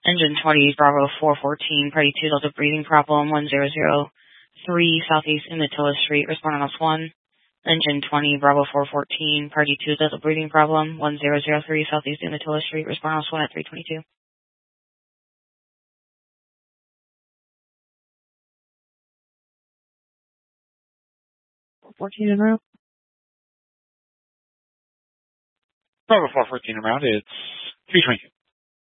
Engine 20, Bravo 414, Party 2, Delta breathing problem, 1003, Southeast Umatilla Street, respond on 1. Engine 20, Bravo 414, Party 2, Delta breathing problem, 1003, Southeast Umatilla Street, respond on 1 at 322. 14 en route. Bravo 414 en route, it's 322.